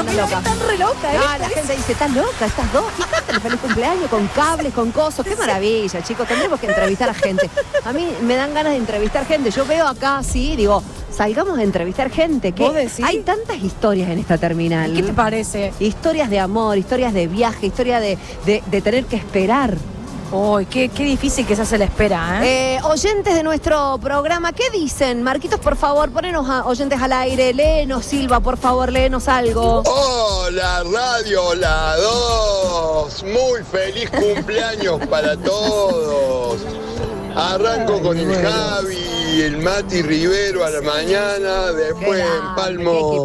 Están re loca, no, la gente dice, estás loca, estás dos. Fíjate, feliz cumpleaños con cables, con cosos. Qué maravilla, chicos. Tendremos que entrevistar a gente. A mí me dan ganas de entrevistar gente. Yo veo acá, sí, digo, salgamos a entrevistar gente. ¿Vos decís? Hay tantas historias en esta terminal. ¿Qué te parece? Historias de amor, historias de viaje, historia de tener que esperar. Uy, qué difícil que se hace la espera, ¿eh? Oyentes de nuestro programa, ¿qué dicen? Marquitos, por favor, ponenos a oyentes al aire. Léenos, Silva, por favor, léenos algo. Hola, Radio La 2. Muy feliz cumpleaños para todos. Arranco con el Javi, el Mati Rivero a la mañana. Después empalmo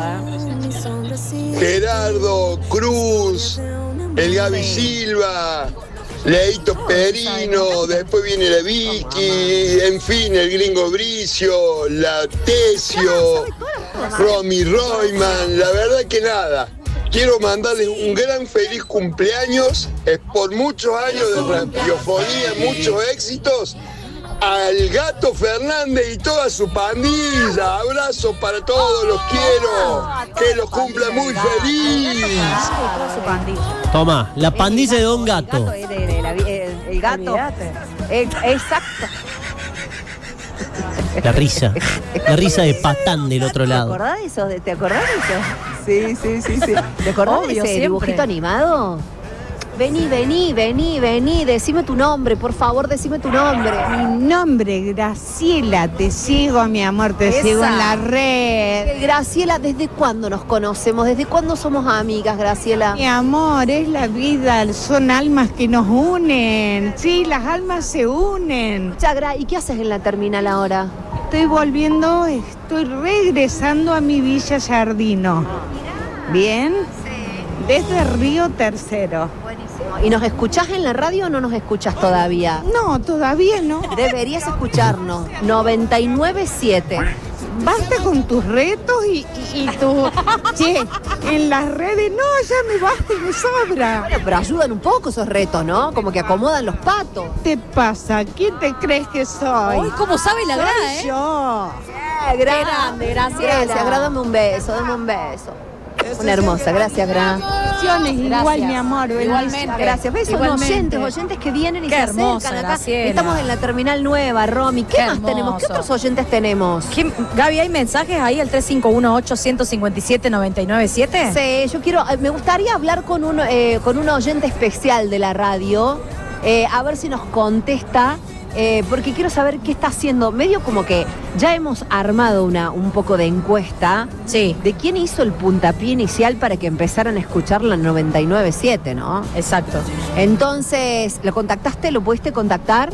Gerardo Cruz, el Gaby Silva, Leito Perino, después viene la Vicky, en fin, el Gringo Bricio, la Tesio, Romy Royman, la verdad que nada. Quiero mandarles un gran feliz cumpleaños, por muchos años de radiofonía, muchos éxitos, al Gato Fernández y toda su pandilla. Abrazo para todos, los quiero. Que los cumpla muy feliz. Toma, la pandilla de Don Gato. El gato. Exacto. La risa de Patán del otro lado. ¿Te acordás de eso? Sí. ¿Te acordás de ese dibujito animado? Vení, decime tu nombre, por favor, decime tu nombre. Mi nombre, Graciela, te sigo, mi amor, te sigo en la red. Graciela, ¿desde cuándo nos conocemos? ¿Desde cuándo somos amigas, Graciela? Mi amor, es la vida, son almas que nos unen. Sí, las almas se unen. Chagra, ¿y qué haces en la terminal ahora? Estoy regresando a mi Villa Jardino. ¿Bien? Desde Río Tercero. Buenísimo. ¿Y nos escuchás en la radio o no nos escuchas todavía? No, todavía no. Deberías escucharnos. 99.7. Basta con tus retos y tu... Che, en las redes, no, ya me basta y me sobra. Bueno, pero ayudan un poco esos retos, ¿no? Como que acomodan los patos. ¿Qué te pasa? ¿Quién te crees que soy? Uy, ¿cómo sabe la gran, Soy yo. Grande, gracias. Dame un beso, Una hermosa, gracias, Igual, mi amor. Igualmente. Gracias. ¿Ves? Son oyentes que vienen y se acercan acá. Estamos en la terminal nueva, Romy. ¿Qué más tenemos? ¿Qué otros oyentes tenemos? Gaby, ¿hay mensajes ahí al 351-857-997? Sí, me gustaría hablar con un oyente especial de la radio, a ver si nos contesta. Porque quiero saber qué está haciendo. Medio como que ya hemos armado un poco de encuesta. Sí. De quién hizo el puntapié inicial para que empezaran a escuchar la 99.7, ¿no? Exacto. Entonces, ¿lo contactaste? ¿Lo pudiste contactar?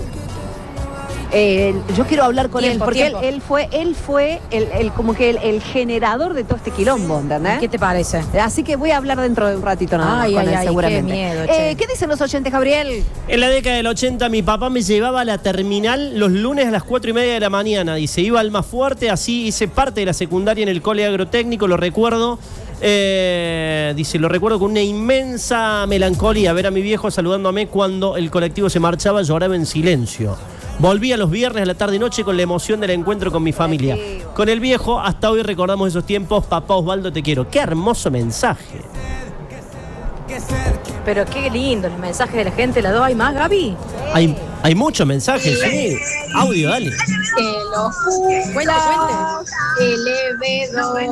Yo quiero hablar con él, porque él fue como que el generador de todo este quilombo, ¿entendés? ¿Qué te parece? Así que voy a hablar dentro de un ratito nada más con él, seguramente. Qué miedo, che. ¿Qué dicen los oyentes, Gabriel? En la década del 80 mi papá me llevaba a la terminal los lunes a las 4:30 de la mañana. Dice, iba al más fuerte, así hice parte de la secundaria en el cole agrotécnico, lo recuerdo. Dice, lo recuerdo con una inmensa melancolía, ver a mi viejo saludándome cuando el colectivo se marchaba, lloraba en silencio. Volvía los viernes a la tarde y noche con la emoción del encuentro con mi familia. Con el viejo, hasta hoy recordamos esos tiempos. Papá Osvaldo, te quiero. Qué hermoso mensaje. Pero qué lindo el mensaje de la gente. ¿La dos hay más, Gaby? Hay muchos mensajes, sí. Audio, dale. Que los cuente. El EB2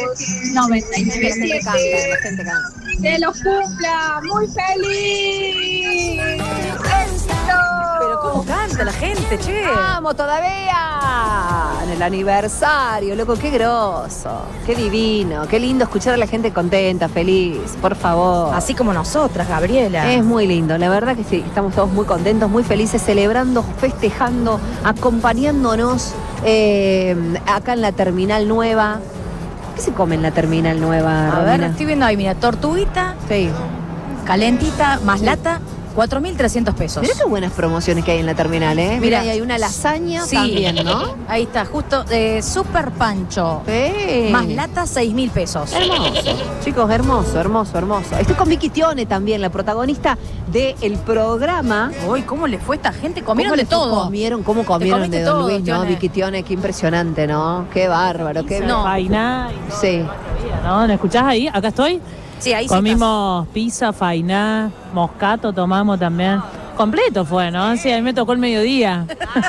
99.7. Que los cumpla. Muy feliz. Pero cómo canta la gente, che. ¡Vamos todavía! En el aniversario, loco, qué groso, qué divino, qué lindo escuchar a la gente contenta, feliz, por favor. Así como nosotras, Gabriela. Es muy lindo, la verdad que sí, estamos todos muy contentos, muy felices, celebrando, festejando, acompañándonos acá en la terminal nueva. ¿Qué se come en la terminal nueva, A Romina? ver, estoy viendo ahí, mira, tortuguita, Sí. calentita, más lata, 4.300 pesos. Mirá qué buenas promociones que hay en la terminal, ¿eh? Mira, Mira, y hay una lasaña sí, también, ¿no? Ahí está, justo, Super Pancho. Sí. Más lata, 6.000 pesos. Hermoso, chicos, hermoso. Estoy con Vicky Tione también, la protagonista del programa. Uy, ¿cómo le fue a esta gente? Comieron de todo. ¿Cómo comieron comiste de Don todo, Luis, no? Tione. Vicky Tione, qué impresionante, ¿no? Qué bárbaro, qué... No. Sí. ¿no? ¿Me escuchás ahí? Acá estoy. Sí, ahí sí Comimos pizza, fainá, moscato tomamos también. Completo fue, ¿no? Sí, a mí me tocó el mediodía.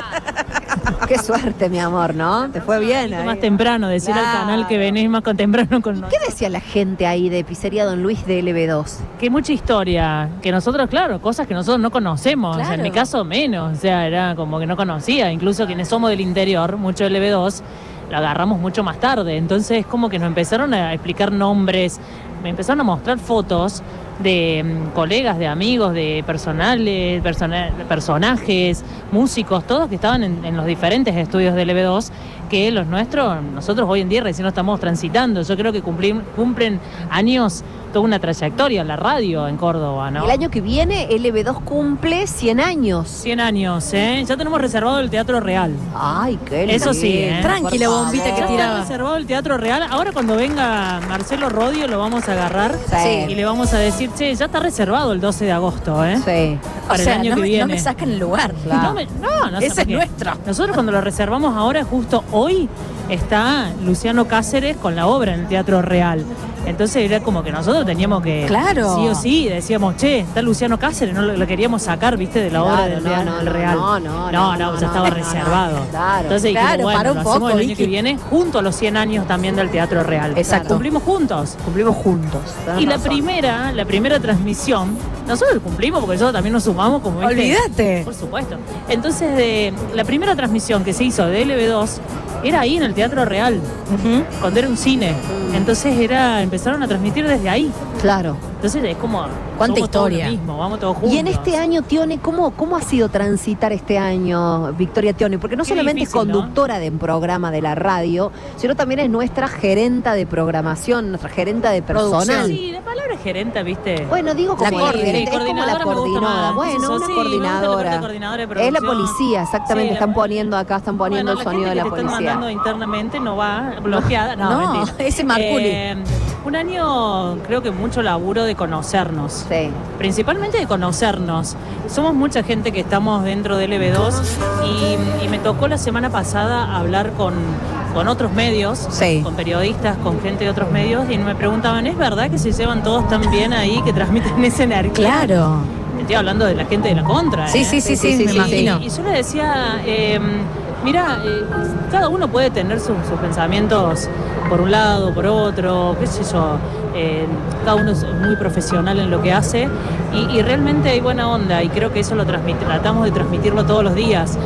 Qué suerte, mi amor, ¿no? Te fue bien. Más temprano, decir al canal que venís más temprano con nosotros. ¿Qué decía la gente ahí de Pizzería Don Luis de LB2? Que mucha historia, que nosotros, claro, cosas que nosotros no conocemos. Claro. O sea, en mi caso menos, o sea, era como que no conocía. Incluso quienes somos del interior, mucho LB2, lo agarramos mucho más tarde. Entonces como que nos empezaron a explicar nombres, me empezaron a mostrar fotos de colegas, de amigos, de personajes, músicos, todos que estaban en los diferentes estudios de LB2, que los nuestros, nosotros hoy en día recién lo estamos transitando. Yo creo que cumplen años, toda una trayectoria en la radio en Córdoba, ¿no? El año que viene LB2 cumple 100 años. 100 años, ¿eh? Ya tenemos reservado el Teatro Real. Ay, qué lindo. Eso sí, ¿eh? Tranquila, bombita que Ya está tiraba. reservado el Teatro Real. Ahora cuando venga Marcelo Rodio lo vamos a agarrar Sí. y le vamos a decir, che, ya está reservado el 12 de agosto, ¿eh? Sí. Para el año que viene. No me sacan el lugar. Claro. No Ese sé es por qué. nuestro. Nosotros cuando lo reservamos ahora, justo hoy, está Luciano Cáceres con la obra en el Teatro Real. Entonces era como que nosotros teníamos que, Claro. sí o sí, decíamos, che, está Luciano Cáceres, no lo queríamos sacar, viste, de la obra del Real. No, ya estaba no, reservado. claro. Entonces dijimos, Claro, bueno, para un lo hacemos poco, el año Vicky. que viene, junto a los 100 años también del Teatro Real. Exacto. Cumplimos juntos. Cumplimos juntos. tenés Y la razón. primera transmisión, nosotros cumplimos porque nosotros también nos sumamos como ¿viste? Olvídate. Por supuesto. Entonces, la primera transmisión que se hizo de LB2 era ahí en el Teatro Real, cuando era un cine. Entonces empezaron a transmitir desde ahí. Claro. Entonces es como ¿Cuánta somos todos historia? lo mismo, vamos todos juntos. Y en este año, Tione, ¿cómo ha sido transitar este año, Victoria Tione? Porque no Qué solamente difícil, es conductora de un programa de la radio, sino también es nuestra gerenta de programación, nuestra gerenta de personal. Sí, la palabra gerenta, ¿viste? Bueno, digo como La gerente, es como la coordinadora me gusta coordinadora. más. Bueno, Eso, una sí, me gusta la coordinadora. parte coordinadora de Es la producción. policía, exactamente. Sí, están la- poniendo acá, están poniendo Bueno, el sonido de la gente que te policía. están mandando internamente no va bloqueada. No, No, mentira. ese Marculi. Un año, creo que mucho laburo de conocernos. Sí. Principalmente de conocernos. Somos mucha gente que estamos dentro del LB2 y me tocó la semana pasada hablar con otros medios, Sí. con periodistas, con gente de otros medios y me preguntaban, ¿es verdad que se llevan todos tan bien ahí, que transmiten esa energía? Claro. Estoy hablando de la gente de la contra. Sí, sí, sí, sí, me imagino. Y yo le decía, mira, cada uno puede tener sus pensamientos por un lado, por otro, qué sé yo. Cada uno es muy profesional en lo que hace y realmente hay buena onda y creo que eso lo tratamos de transmitirlo todos los días.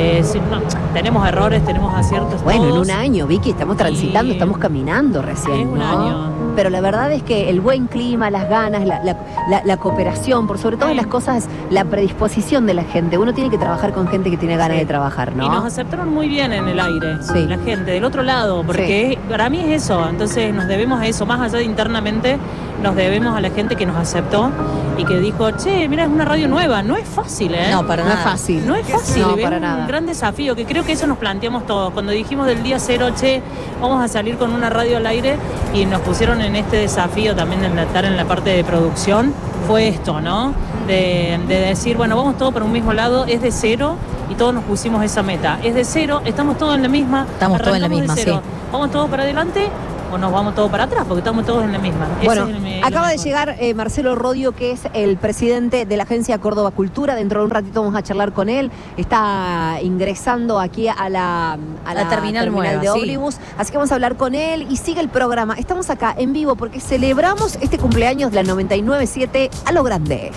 Tenemos errores, tenemos aciertos. Bueno, todos. en un año, Vicky, estamos transitando, Y- estamos caminando recién, Es un ¿no? año. Pero la verdad es que el buen clima, las ganas, la cooperación, por sobre todas las cosas, la predisposición de la gente. Uno tiene que trabajar con gente que tiene ganas Sí. de trabajar, ¿no? Y nos aceptaron muy bien en el aire, Sí. la gente, del otro lado, porque para mí es eso, entonces nos debemos a eso, más allá de internamente, nos debemos a la gente que nos aceptó y que dijo, che, mira, es una radio nueva, no es fácil, ¿eh? No, para No es nada. fácil. No es fácil, No, es para un nada. gran desafío, que creo que eso nos planteamos todos. Cuando dijimos del día cero, che, vamos a salir con una radio al aire y nos pusieron en este desafío también de estar en la parte de producción, fue esto, ¿no? De decir, bueno, vamos todos para un mismo lado, es de cero y todos nos pusimos esa meta. Es de cero, estamos todos en la misma. Estamos todos en la arrancamos de misma, cero. ¿Vamos todos para adelante o nos vamos todos para atrás? Porque estamos todos en la misma. Ese Bueno, es el acaba de mejor. llegar Marcelo Rodio, que es el presidente de la agencia Córdoba Cultura. Dentro de un ratito vamos a charlar con él. Está ingresando aquí a la terminal nueva, de sí. ómnibus. Así que vamos a hablar con él y sigue el programa. Estamos acá en vivo porque celebramos este cumpleaños de la 99.7 a lo grande.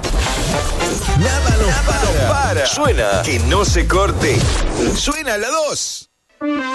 Nada nos para. Suena que no se corte. Suena la 2.